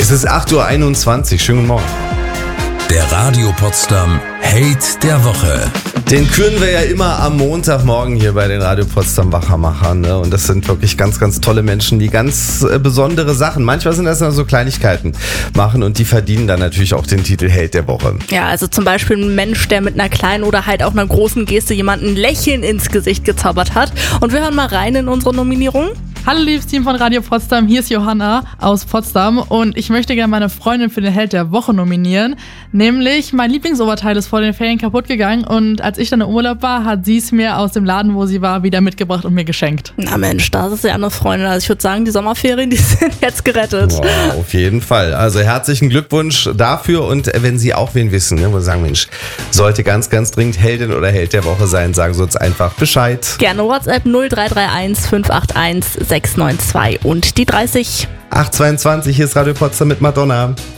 Es ist 8:21 Uhr. Schönen guten Morgen. Der Radio Potsdam Hate der Woche. Den küren wir ja immer am Montagmorgen hier bei den Radio Potsdam Wachermachern. Ne? Und das sind wirklich ganz, ganz tolle Menschen, die ganz besondere Sachen, manchmal sind das nur so Kleinigkeiten, machen und die verdienen dann natürlich auch den Titel Hate der Woche. Ja, also zum Beispiel ein Mensch, der mit einer kleinen oder halt auch einer großen Geste jemanden ein Lächeln ins Gesicht gezaubert hat. Und wir hören mal rein in unsere Nominierung. Hallo liebes Team von Radio Potsdam, hier ist Johanna aus Potsdam und ich möchte gerne meine Freundin für den Held der Woche nominieren. Nämlich mein Lieblingsoberteil ist vor den Ferien kaputt gegangen und als ich dann im Urlaub war, hat sie es mir aus dem Laden, wo sie war, wieder mitgebracht und mir geschenkt. Na Mensch, das ist ja eine Freundin. Also ich würde sagen, die Sommerferien, die sind jetzt gerettet. Wow, auf jeden Fall. Also herzlichen Glückwunsch dafür und wenn Sie auch wen wissen, ne, wo Sie sagen, Mensch, sollte ganz, ganz dringend Heldin oder Held der Woche sein, sagen Sie uns einfach Bescheid. Gerne WhatsApp 0331 581 692 und die 30. 8:22, hier ist Radio Potsdam mit Madonna.